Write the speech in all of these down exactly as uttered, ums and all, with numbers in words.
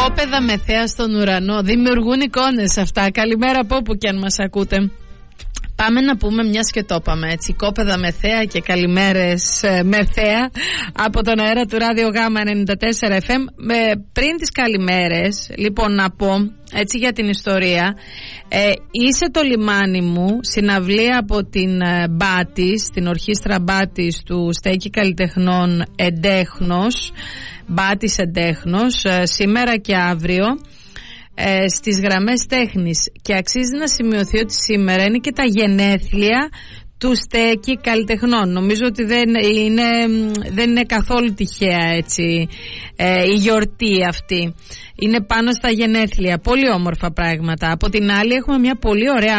Οικόπεδα με θέα στον ουρανό. Δημιουργούν εικόνες αυτά. Καλημέρα από όπου και αν μας ακούτε. Πάμε να πούμε, μιας και το είπαμε έτσι, οικόπεδα με θέα και καλημέρες με θέα από τον αέρα του Ράδιο Γάμα ενενήντα τέσσερα εφ εμ. Πριν τις καλημέρες, λοιπόν, να πω έτσι για την ιστορία, ε, είσαι το λιμάνι μου, συναυλία από την ε, Μπάτης, την ορχήστρα Μπάτης του Στέκη Καλλιτεχνών Εντέχνος, Μπάτης Εντέχνος, ε, σήμερα και αύριο. Ε, στις γραμμές τέχνης, και αξίζει να σημειωθεί ότι σήμερα είναι και τα γενέθλια του Στέκη Καλλιτεχνών. Νομίζω ότι δεν είναι, δεν είναι καθόλου τυχαία έτσι ε, η γιορτή αυτή. Είναι πάνω στα γενέθλια, πολύ όμορφα πράγματα. Από την άλλη έχουμε μια πολύ ωραία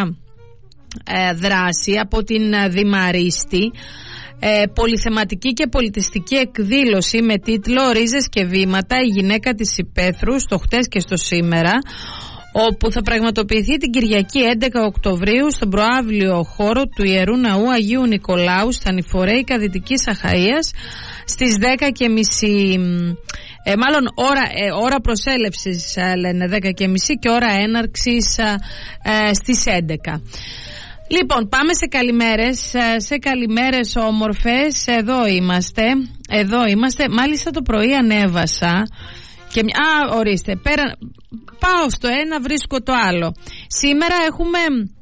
ε, δράση από την ε, Δημαρίστη, Ε, πολυθεματική και πολιτιστική εκδήλωση με τίτλο «Ρίζες και βήματα, η γυναίκα της υπαίθρου στο χτες και στο σήμερα», όπου θα πραγματοποιηθεί την Κυριακή έντεκα Οκτωβρίου στον προαύλιο χώρο του Ιερού Ναού Αγίου Νικολάου στα Νηφορέικα Δυτικής Αχαΐας στις δέκα και μισή, ε, μάλλον ώρα, ε, ώρα προσέλευσης ε, λένε δέκα και μισή και ώρα έναρξης ε, ε, στις έντεκα. Λοιπόν, πάμε σε καλημέρες, σε καλημέρες όμορφες. Εδώ είμαστε, εδώ είμαστε. Μάλιστα το πρωί ανέβασα και... Α, ορίστε, πέρα... πάω στο ένα, βρίσκω το άλλο. Σήμερα έχουμε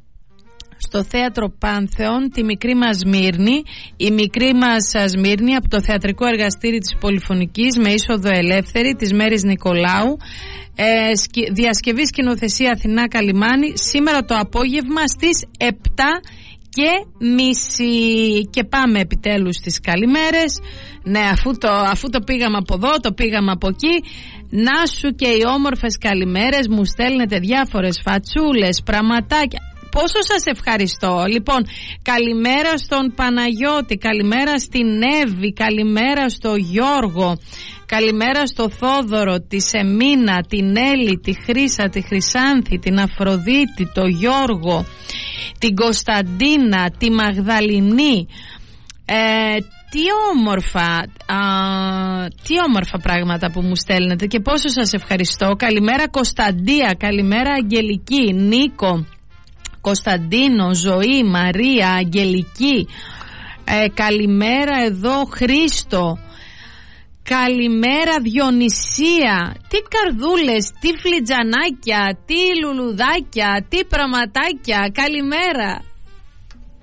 στο Θέατρο Πάνθεον τη μικρή μας Σμύρνη. Η μικρή μας Σμύρνη από το θεατρικό εργαστήρι της Πολυφωνικής με είσοδο ελεύθερη της Μέρης Νικολάου. Ε, διασκευή σκηνοθεσία Αθηνά Καλιμάνη, σήμερα το απόγευμα στις επτά και μισή. Και πάμε επιτέλους στις καλημέρες. Ναι, αφού το, αφού το πήγαμε από εδώ, το πήγαμε από εκεί. Να σου και οι όμορφες καλημέρες, μου στέλνετε διάφορες φατσούλες, πραγματάκια. Πόσο σας ευχαριστώ. Λοιπόν, καλημέρα στον Παναγιώτη, καλημέρα στην Εύη, καλημέρα στο Γιώργο, καλημέρα στο Θόδωρο, τη Σεμίνα, την Έλλη, τη Χρύσα, τη Χρυσάνθη, την Αφροδίτη, το Γιώργο, την Κωνσταντίνα, τη Μαγδαληνή. Ε, τι όμορφα, α, τι όμορφα πράγματα που μου στέλνετε και πόσο σας ευχαριστώ. Καλημέρα Κωνσταντία, καλημέρα Αγγελική, Νίκο, Κωνσταντίνο, Ζωή, Μαρία, Αγγελική, ε, καλημέρα εδώ Χρήστο, καλημέρα Διονυσία, τι καρδούλες, τι φλιτζανάκια, τι λουλουδάκια, τι πραγματάκια, καλημέρα.